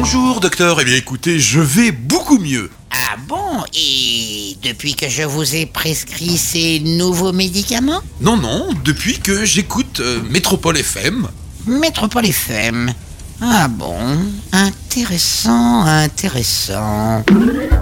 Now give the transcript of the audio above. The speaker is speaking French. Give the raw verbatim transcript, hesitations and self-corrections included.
Bonjour docteur, eh bien écoutez, je vais beaucoup mieux. Ah bon? Et depuis que je vous ai prescrit ces nouveaux médicaments? Non, non, depuis que j'écoute euh, Métropole F M. Métropole F M. Ah bon? Intéressant, intéressant.